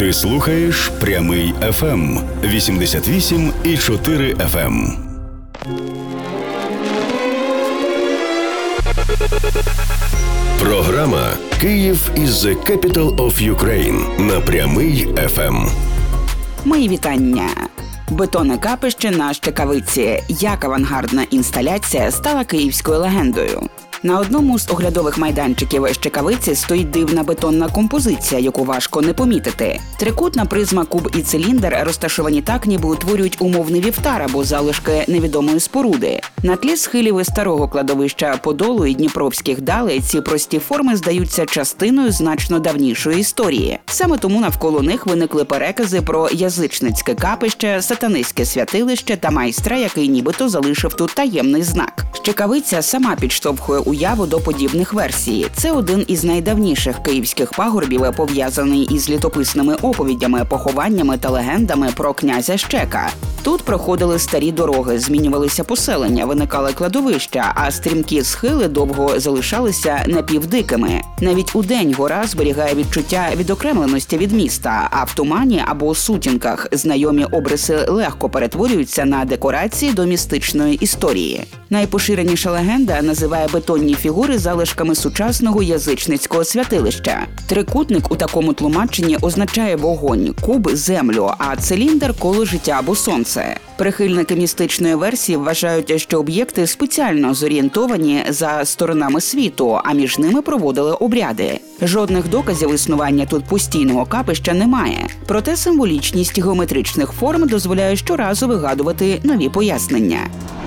Ти слухаєш Прямий ФМ 88,4 FM. Програма «Київ is the capital of Ukraine» на Прямий ФМ. Мої вітання. Бетонне капище на Щекавиці. Як авангардна інсталяція стала київською легендою. На одному з оглядових майданчиків Щекавиці стоїть дивна бетонна композиція, яку важко не помітити. Трикутна призма, куб і циліндр розташовані так, ніби утворюють умовний вівтар або залишки невідомої споруди. На тлі схилів старого кладовища Подолу і Дніпровських далей ці прості форми здаються частиною значно давнішої історії. Саме тому навколо них виникли перекази про язичницьке капище, сатанистське святилище та майстра, який нібито залишив тут таємний знак. Щекавиця сама підштовхує уяву до подібних версій. Це один із найдавніших київських пагорбів, пов'язаний із літописними оповідями, похованнями та легендами про князя Щека. Тут проходили старі дороги, змінювалися поселення, виникали кладовища, а стрімкі схили довго залишалися напівдикими. Навіть удень гора зберігає відчуття відокремленості від міста, а в тумані або у сутінках знайомі обриси легко перетворюються на декорації до містичної історії. Найпоширеніша легенда називає бетонні фігури залишками сучасного язичницького святилища. Трикутник у такому тлумаченні означає вогонь, куб – землю, а циліндр – коло життя або сонце. Прихильники містичної версії вважають, що об'єкти спеціально зорієнтовані за сторонами світу, а між ними проводили обряди. Жодних доказів існування тут постійного капища немає. Проте символічність геометричних форм дозволяє щоразу вигадувати нові пояснення.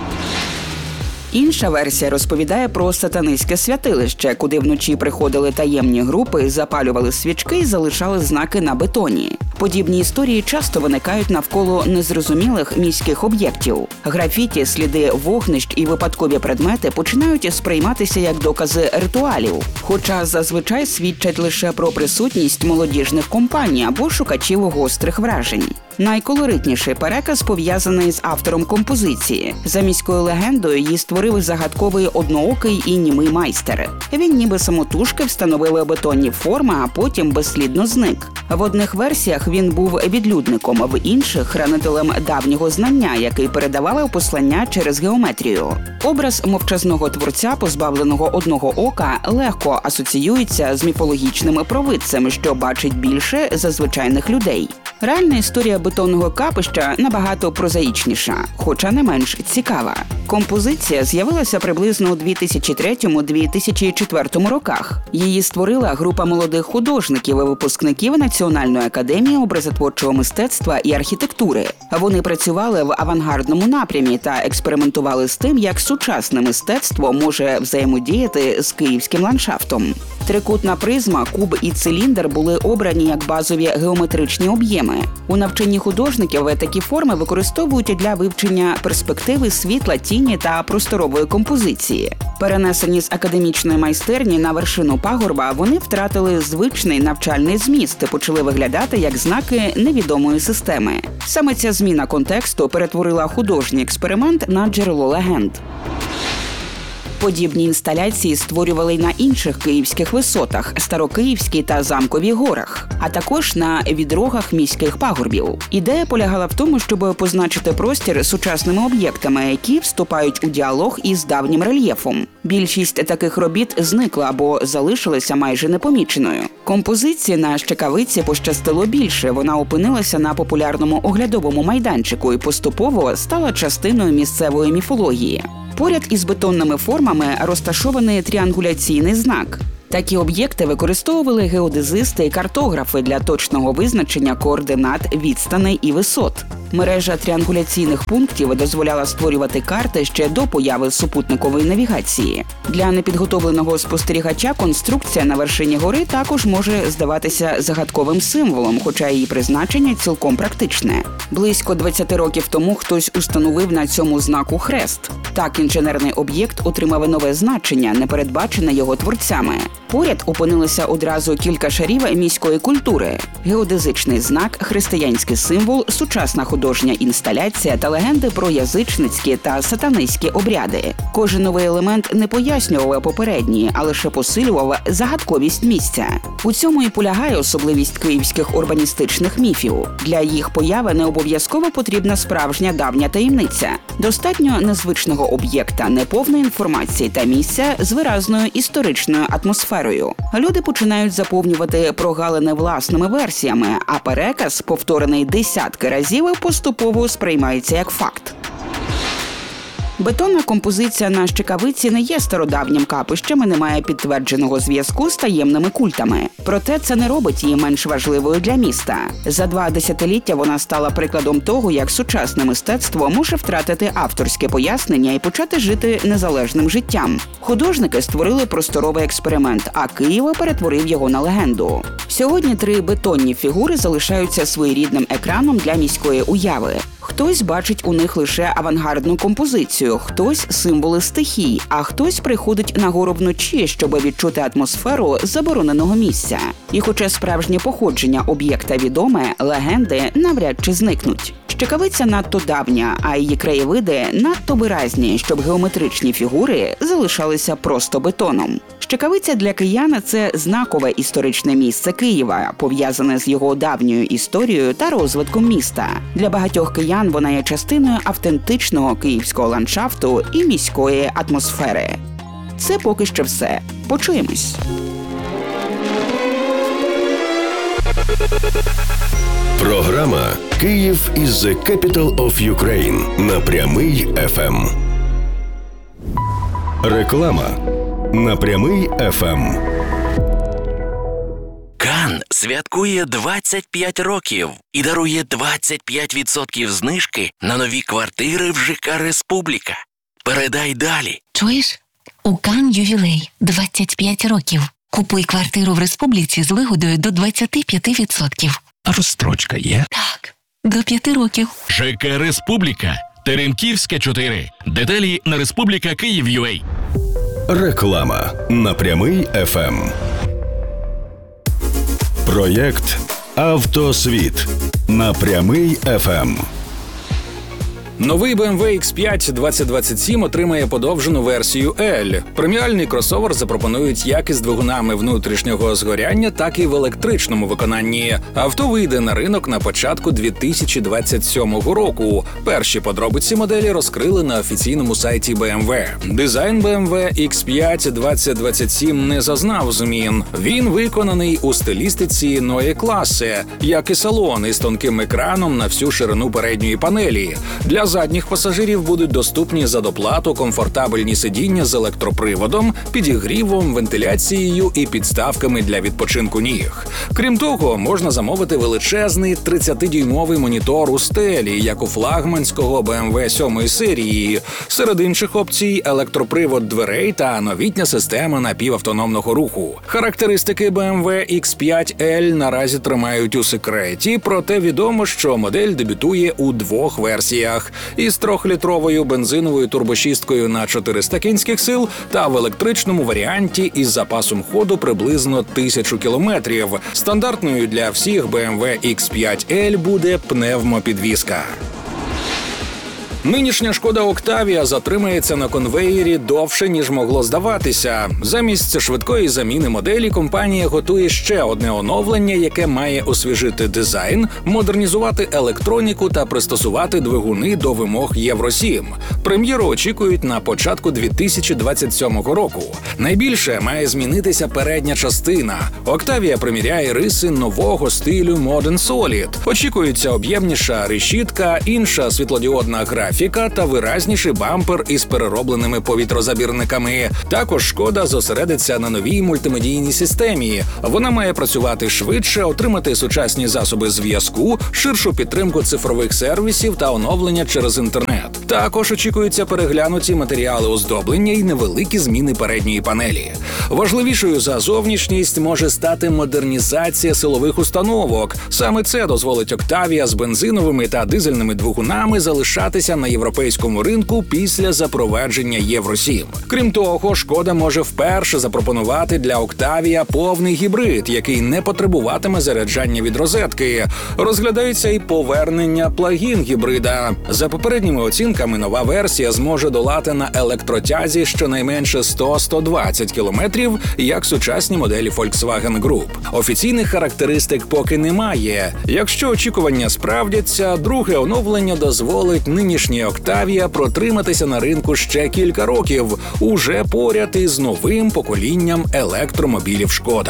Інша версія розповідає про сатанистське святилище, куди вночі приходили таємні групи, запалювали свічки і залишали знаки на бетоні. Подібні історії часто виникають навколо незрозумілих міських об'єктів. Графіті, сліди вогнищ і випадкові предмети починають сприйматися як докази ритуалів, хоча зазвичай свідчать лише про присутність молодіжних компаній або шукачів гострих вражень. Найколоритніший переказ пов'язаний з автором композиції. За міською легендою її створив загадковий одноокий і німий майстер. Він ніби самотужки встановив бетонні форми, а потім безслідно зник. В одних версіях він був відлюдником, в інших – хранителем давнього знання, який передавав послання через геометрію. Образ мовчазного творця, позбавленого одного ока, легко асоціюється з міфологічним провидцем, що бачить більше за звичайних людей. Реальна історія бетонного капища набагато прозаїчніша, хоча не менш цікава. Композиція з'явилася приблизно у 2003-2004 роках. Її створила група молодих художників і випускників Національної академії образотворчого мистецтва і архітектури. Вони працювали в авангардному напрямі та експериментували з тим, як сучасне мистецтво може взаємодіяти з київським ландшафтом. Трикутна призма, куб і циліндр були обрані як базові геометричні об'єми. У навчанні художників такі форми використовують для вивчення перспективи світла, тіні та просторової композиції. Перенесені з академічної майстерні на вершину пагорба, вони втратили звичний навчальний зміст і почали виглядати як знаки невідомої системи. Саме ця зміна контексту перетворила художній експеримент на джерело легенд. Подібні інсталяції створювали й на інших київських висотах – Старокиївській та Замковій горах, а також на відрогах міських пагорбів. Ідея полягала в тому, щоб позначити простір сучасними об'єктами, які вступають у діалог із давнім рельєфом. Більшість таких робіт зникла або залишилася майже непоміченою. Композиції на Щекавиці пощастило більше. Вона опинилася на популярному оглядовому майданчику і поступово стала частиною місцевої міфології. Поряд із бетонними формами розташований тріангуляційний знак. Такі об'єкти використовували геодезисти і картографи для точного визначення координат, відстаней і висот. Мережа тріангуляційних пунктів дозволяла створювати карти ще до появи супутникової навігації. Для непідготовленого спостерігача конструкція на вершині гори також може здаватися загадковим символом, хоча її призначення цілком практичне. Близько 20 років тому хтось установив на цьому знаку хрест. Так інженерний об'єкт отримав нове значення, не передбачене його творцями. Поряд опинилися одразу кілька шарів міської культури: геодезичний знак, християнський символ, сучасна художня інсталяція та легенди про язичницькі та сатанистські обряди. Кожен новий елемент не пояснював попередні, а лише посилював загадковість місця. У цьому і полягає особливість київських урбаністичних міфів. Для їх появи не обов'язково потрібна справжня давня таємниця. Достатньо незвичного об'єкта, неповної інформації та місця з виразною історичною атмосферою. Люди починають заповнювати прогалини власними версіями, а переказ, повторений десятки разів, поступово сприймається як факт. Бетонна композиція на Щекавиці не є стародавнім капищем і не має підтвердженого зв'язку з таємними культами. Проте це не робить її менш важливою для міста. За 2 десятиліття вона стала прикладом того, як сучасне мистецтво може втратити авторське пояснення і почати жити незалежним життям. Художники створили просторовий експеримент, а Київ перетворив його на легенду. Сьогодні 3 бетонні фігури залишаються своєрідним екраном для міської уяви. Хтось бачить у них лише авангардну композицію, хтось – символи стихій, а хтось приходить на гору вночі, щоб відчути атмосферу забороненого місця. І хоча справжнє походження об'єкта відоме, легенди навряд чи зникнуть. Щекавиця надто давня, а її краєвиди надто виразні, щоб геометричні фігури залишалися просто бетоном. Щекавиця для кияна – це знакове історичне місце Києва, пов'язане з його давньою історією та розвитком міста. Для багатьох киян вона є частиною автентичного київського ландшафту і міської атмосфери. Це поки що все. Почуємось. Програма «Київ is the capital of Ukraine» на Прямий ФМ. Реклама на Прямий ФМ. Кан святкує 25 років і дарує 25% знижки на нові квартири в ЖК «Республіка». Передай далі. Чуєш? У Кан ювілей 25 років. Купуй квартиру в Республіці з вигодою до 25%. Розстрочка є? Так, до 5 років. ЖК «Республіка». Теремківська, 4. Деталі на Республіка Київ.UA. Реклама на Прямий ФМ. Проєкт «Автосвіт» на Прямий ФМ. Новий BMW X5 2027 отримає подовжену версію L. Преміальний кросовер запропонують як із двигунами внутрішнього згоряння, так і в електричному виконанні. Авто вийде на ринок на початку 2027 року. Перші подробиці моделі розкрили на офіційному сайті BMW. Дизайн BMW X5 2027 не зазнав змін. Він виконаний у стилістиці Neue Klasse, як і салон із тонким екраном на всю ширину передньої панелі. Для задніх пасажирів будуть доступні за доплату комфортабельні сидіння з електроприводом, підігрівом, вентиляцією і підставками для відпочинку ніг. Крім того, можна замовити величезний 30-дюймовий монітор у стелі, як у флагманського BMW 7 серії. Серед інших опцій – електропривод дверей та новітня система напівавтономного руху. Характеристики BMW X5L наразі тримають у секреті, проте відомо, що модель дебютує у 2 версіях – із 3-літровою бензиновою турбошісткою на 400 кінських сил та в електричному варіанті із запасом ходу приблизно 1000 кілометрів. Стандартною для всіх BMW X5L буде пневмопідвізка. Нинішня «Шкода Октавія» затримається на конвеєрі довше, ніж могло здаватися. Замість швидкої заміни моделі компанія готує ще одне оновлення, яке має освіжити дизайн, модернізувати електроніку та пристосувати двигуни до вимог Євро-7. Прем'єру очікують на початку 2027 року. Найбільше має змінитися передня частина. Октавія приміряє риси нового стилю Modern Solid. Очікується об'ємніша решітка, інша світлодіодна графіка та виразніший бампер із переробленими повітрозабірниками. Також «Шкода» зосередиться на новій мультимедійній системі. Вона має працювати швидше, отримати сучасні засоби зв'язку, ширшу підтримку цифрових сервісів та оновлення через інтернет. Також очікуються переглянуті матеріали оздоблення і невеликі зміни передньої панелі. Важливішою за зовнішність може стати модернізація силових установок. Саме це дозволить Octavia з бензиновими та дизельними двигунами залишатися на європейському ринку після запровадження Євро-7. Крім того, Шкода може вперше запропонувати для Octavia повний гібрид, який не потребуватиме заряджання від розетки. Розглядається і повернення плагін-гібрида. За попередніми оцінками, нова версія зможе долати на електротязі щонайменше 100-120 км, як сучасні моделі Volkswagen Group. Офіційних характеристик поки немає. Якщо очікування справдяться, друге оновлення дозволить нинішній Octavia протриматися на ринку ще кілька років, уже поряд із новим поколінням електромобілів Шкода.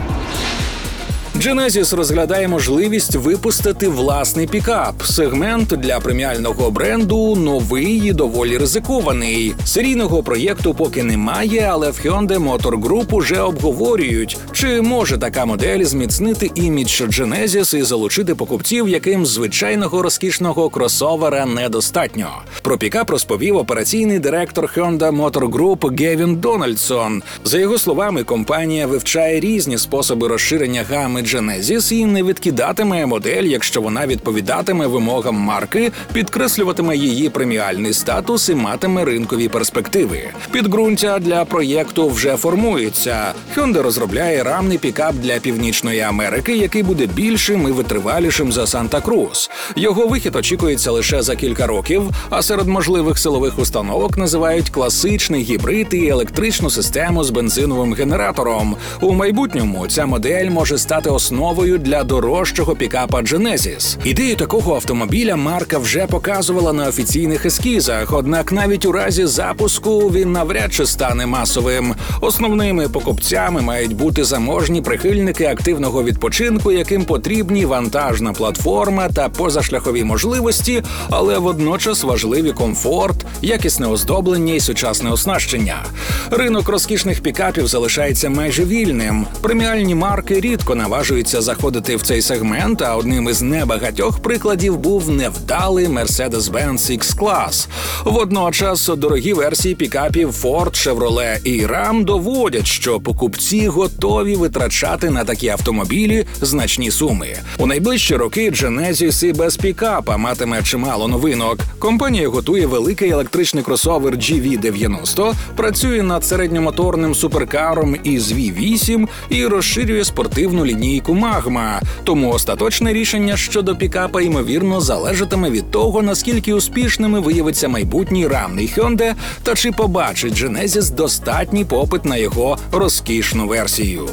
Genesis розглядає можливість випустити власний пікап. Сегмент для преміального бренду новий і доволі ризикований. Серійного проєкту поки немає, але в Hyundai Motor Group уже обговорюють, чи може така модель зміцнити імідж Genesis і залучити покупців, яким звичайного розкішного кросовера недостатньо. Про пікап розповів операційний директор Hyundai Motor Group Гевін Дональдсон. За його словами, компанія вивчає різні способи розширення гами Genesis і не відкидатиме модель, якщо вона відповідатиме вимогам марки, підкреслюватиме її преміальний статус і матиме ринкові перспективи. Підґрунтя для проєкту вже формується. Hyundai розробляє рамний пікап для Північної Америки, який буде більшим і витривалішим за Санта-Крус. Його вихід очікується лише за кілька років, а серед можливих силових установок називають класичний гібрид і електричну систему з бензиновим генератором. У майбутньому ця модель може стати основою для дорожчого пікапа Genesis. Ідею такого автомобіля марка вже показувала на офіційних ескізах, однак навіть у разі запуску він навряд чи стане масовим. Основними покупцями мають бути заможні прихильники активного відпочинку, яким потрібні вантажна платформа та позашляхові можливості, але водночас важливі комфорт, якісне оздоблення і сучасне оснащення. Ринок розкішних пікапів залишається майже вільним. Преміальні марки рідко наважуються заходити в цей сегмент, а одним із небагатьох прикладів був невдалий Mercedes-Benz X-Class. Водночас дорогі версії пікапів Ford, Chevrolet і Ram доводять, що покупці готові витрачати на такі автомобілі значні суми. У найближчі роки Genesis і без пікапа матиме чимало новинок. Компанія готує великий електричний кросовер GV90, працює над середньомоторним суперкаром із V8 і розширює спортивну лінійку Magma. Тому остаточне рішення щодо пікапа, ймовірно, залежатиме від того, наскільки успішними виявиться майбутній рамний Hyundai та чи побачить Genesis достатній попит на його розкішну версію.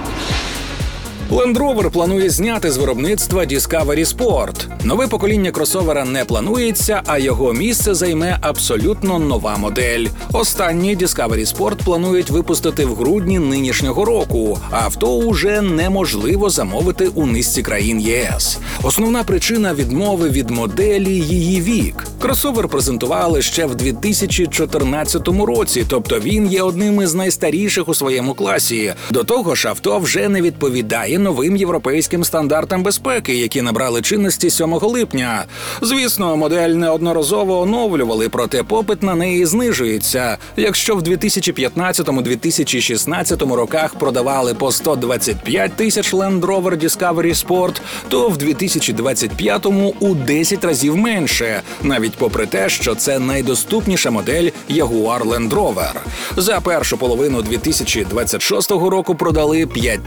Land Rover планує зняти з виробництва Discovery Sport. Нове покоління кросовера не планується, а його місце займе абсолютно нова модель. Останній Discovery Sport планують випустити в грудні нинішнього року. Авто уже неможливо замовити у низці країн ЄС. Основна причина відмови від моделі – її вік. Кросовер презентували ще в 2014 році, тобто він є одним із найстаріших у своєму класі. До того ж, авто вже не відповідає новим європейським стандартам безпеки, які набрали чинності 7 липня. Звісно, модель неодноразово оновлювали, проте попит на неї знижується. Якщо в 2015-2016 роках продавали по 125 тисяч Land Rover Discovery Sport, то в 2025-му у 10 разів менше, навіть попри те, що це найдоступніша модель Jaguar Land Rover. За першу половину 2026 року продали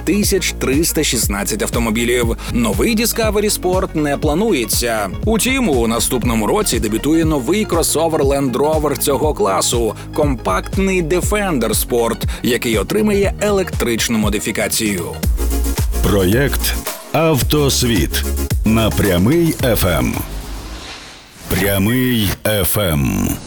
5316 автомобілів. Новий Discovery Sport не планується. Утім, у наступному році дебютує новий кросовер Land Rover цього класу – компактний Defender Sport, який отримає електричну модифікацію. Проєкт «Автосвіт» на Прямий ФМ. Прямий ФМ.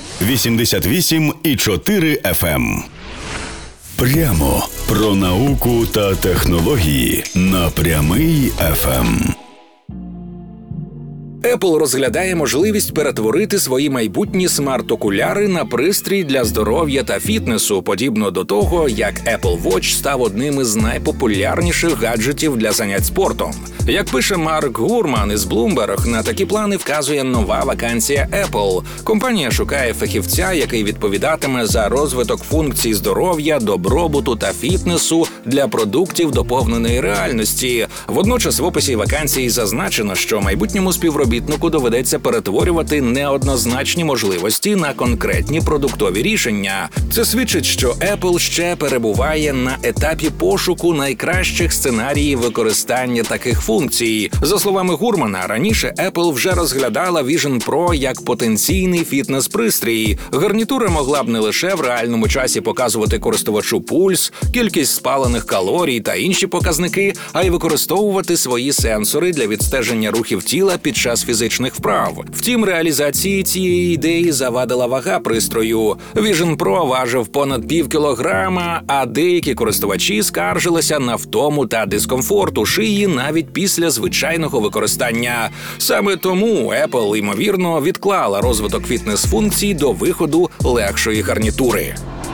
88,4 ФМ. Прямо про науку та технології на Прямий ФМ. Apple розглядає можливість перетворити свої майбутні смарт-окуляри на пристрій для здоров'я та фітнесу, подібно до того, як Apple Watch став одним із найпопулярніших гаджетів для занять спортом. Як пише Марк Гурман із Bloomberg, на такі плани вказує нова вакансія Apple. Компанія шукає фахівця, який відповідатиме за розвиток функцій здоров'я, добробуту та фітнесу для продуктів доповненої реальності. Водночас в описі вакансії зазначено, що майбутньому співробітнику доведеться перетворювати неоднозначні можливості на конкретні продуктові рішення. Це свідчить, що Apple ще перебуває на етапі пошуку найкращих сценаріїв використання таких функцій. За словами Гурмана, раніше Apple вже розглядала Vision Pro як потенційний фітнес-пристрій. Гарнітура могла б не лише в реальному часі показувати користувачу пульс, кількість спалених калорій та інші показники, а й використовувати свої сенсори для відстеження рухів тіла під час фізичних вправ. Втім, реалізації цієї ідеї завадила вага пристрою. Vision Pro важив понад пів кілограма, а деякі користувачі скаржилися на втому та дискомфорт у шиї навіть після звичайного використання. Саме тому Apple, ймовірно, відклала розвиток фітнес-функцій до виходу легшої гарнітури.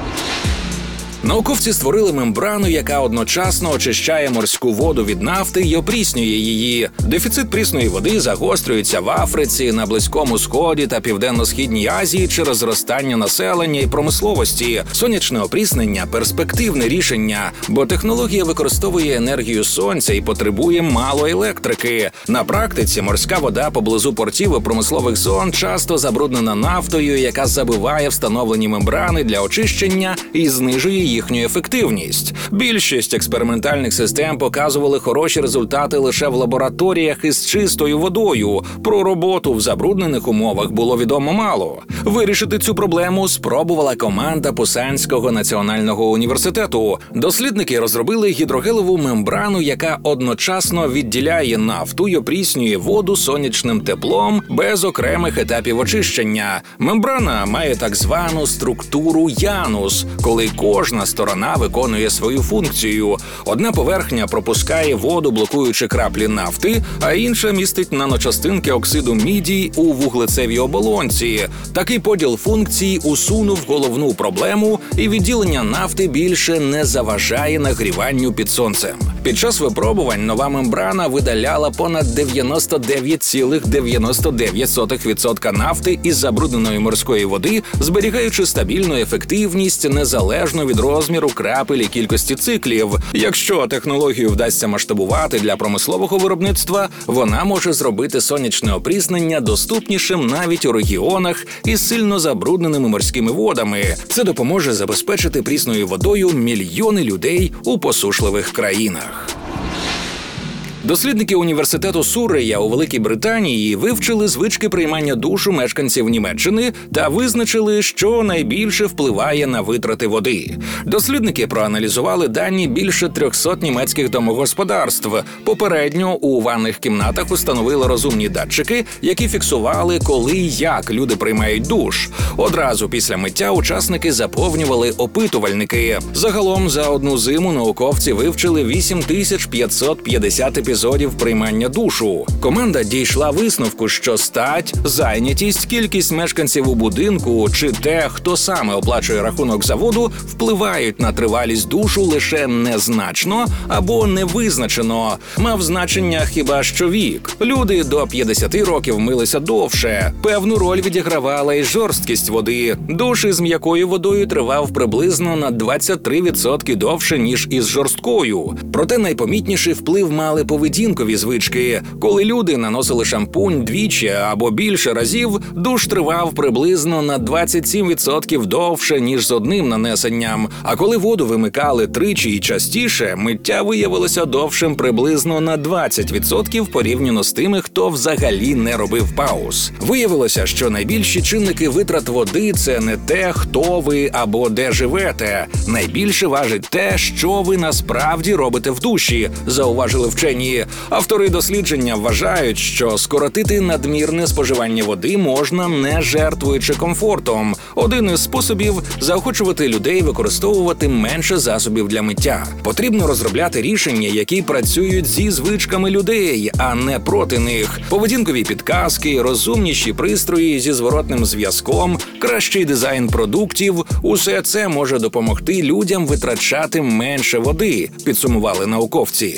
Науковці створили мембрану, яка одночасно очищає морську воду від нафти й опріснює її. Дефіцит прісної води загострюється в Африці, на Близькому Сході та Південно-Східній Азії через зростання населення і промисловості. Сонячне опріснення – перспективне рішення, бо технологія використовує енергію сонця і потребує мало електрики. На практиці морська вода поблизу портів і промислових зон часто забруднена нафтою, яка забиває встановлені мембрани для очищення і знижує їхню ефективність. Більшість експериментальних систем показували хороші результати лише в лабораторіях із чистою водою. Про роботу в забруднених умовах було відомо мало. Вирішити цю проблему спробувала команда Пусанського національного університету. Дослідники розробили гідрогелеву мембрану, яка одночасно відділяє нафту й опріснює воду сонячним теплом без окремих етапів очищення. Мембрана має так звану структуру янус, коли кожна сторона виконує свою функцію. Одна поверхня пропускає воду, блокуючи краплі нафти, а інша містить наночастинки оксиду мідії у вуглецевій оболонці. Такий поділ функцій усунув головну проблему, і відділення нафти більше не заважає нагріванню під сонцем. Під час випробувань нова мембрана видаляла понад 99,99% нафти із забрудненої морської води, зберігаючи стабільну ефективність незалежно від розміру крапель і кількості циклів. Якщо технологію вдасться масштабувати для промислового виробництва, вона може зробити сонячне опріснення доступнішим навіть у регіонах із сильно забрудненими морськими водами. Це допоможе забезпечити прісною водою мільйони людей у посушливих країнах. Дослідники університету Суррея у Великій Британії вивчили звички приймання душу мешканців Німеччини та визначили, що найбільше впливає на витрати води. Дослідники проаналізували дані більше 300 німецьких домогосподарств. Попередньо у ванних кімнатах установили розумні датчики, які фіксували, коли і як люди приймають душ. Одразу після миття учасники заповнювали опитувальники. Загалом за одну зиму науковці вивчили 8550 епізодів приймання душу. Команда дійшла висновку, що стать, зайнятість, кількість мешканців у будинку чи те, хто саме оплачує рахунок за воду, впливають на тривалість душу лише незначно або невизначено. Мав значення хіба що вік. Люди до 50 років милися довше. Певну роль відігравала і жорсткість води. Душ із м'якою водою тривав приблизно на 23% довше, ніж із жорсткою. Проте найпомітніший вплив мали поведінкові звички. Коли люди наносили шампунь двічі або більше разів, душ тривав приблизно на 27% довше, ніж з одним нанесенням. А коли воду вимикали тричі і частіше, миття виявилося довшим приблизно на 20% порівняно з тими, хто взагалі не робив пауз. Виявилося, що найбільші чинники витрат води – це не те, хто ви або де живете. Найбільше важить те, що ви насправді робите в душі, зауважили вчені. Автори дослідження вважають, що скоротити надмірне споживання води можна, не жертвуючи комфортом. Один із способів – заохочувати людей використовувати менше засобів для миття. Потрібно розробляти рішення, які працюють зі звичками людей, а не проти них. Поведінкові підказки, розумніші пристрої зі зворотним зв'язком, кращий дизайн продуктів – усе це може допомогти людям витрачати менше води, підсумували науковці.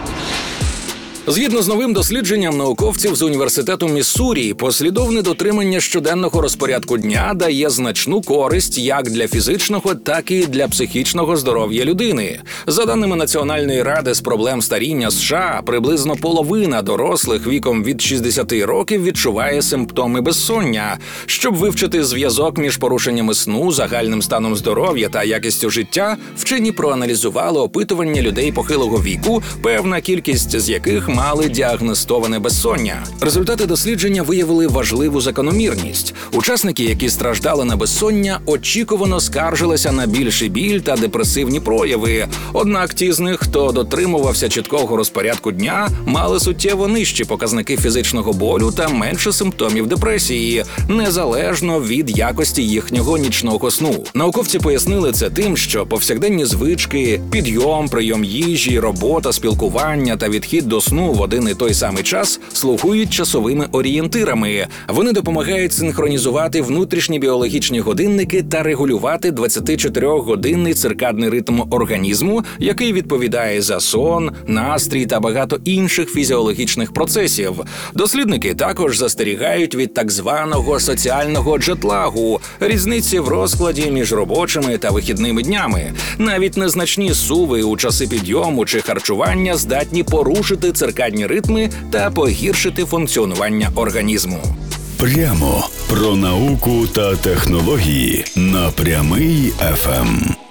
Згідно з новим дослідженням науковців з університету Міссурі, послідовне дотримання щоденного розпорядку дня дає значну користь як для фізичного, так і для психічного здоров'я людини. За даними Національної ради з проблем старіння США, приблизно половина дорослих віком від 60 років відчуває симптоми безсоння. Щоб вивчити зв'язок між порушеннями сну, загальним станом здоров'я та якістю життя, вчені проаналізували опитування людей похилого віку, певна кількість з яких мали діагностоване безсоння. Результати дослідження виявили важливу закономірність. Учасники, які страждали на безсоння, очікувано скаржилися на більший біль та депресивні прояви. Однак ті з них, хто дотримувався чіткого розпорядку дня, мали суттєво нижчі показники фізичного болю та менше симптомів депресії, незалежно від якості їхнього нічного сну. Науковці пояснили це тим, що повсякденні звички, підйом, прийом їжі, робота, спілкування та відхід до сну в один і той самий час слугують часовими орієнтирами. Вони допомагають синхронізувати внутрішні біологічні годинники та регулювати 24-годинний циркадний ритм організму, який відповідає за сон, настрій та багато інших фізіологічних процесів. Дослідники також застерігають від так званого соціального джетлагу – різниці в розкладі між робочими та вихідними днями. Навіть незначні суви у часи підйому чи харчування здатні порушити циркадні ритми та погіршити функціонування організму. Прямо про науку та технології на Прямий ФМ.